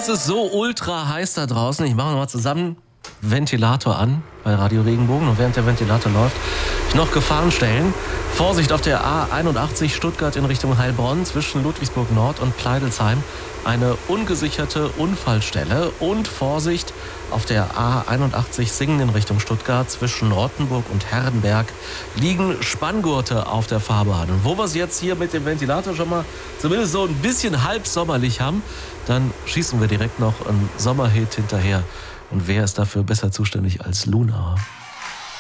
Es ist so ultra heiß da draußen. Ich mache mal zusammen Ventilator an bei Radio Regenbogen. Und während der Ventilator läuft, noch Gefahrenstellen. Vorsicht auf der A81 Stuttgart in Richtung Heilbronn zwischen Ludwigsburg Nord und Pleidelsheim. Eine ungesicherte Unfallstelle. Und Vorsicht auf der A81 Singen in Richtung Stuttgart zwischen Rottenburg und Herrenberg liegen Spanngurte auf der Fahrbahn. Und wo wir es jetzt hier mit dem Ventilator schon mal zumindest so ein bisschen halb sommerlich haben, dann schießen wir direkt noch einen Sommerhit hinterher. Und wer ist dafür besser zuständig als Luna?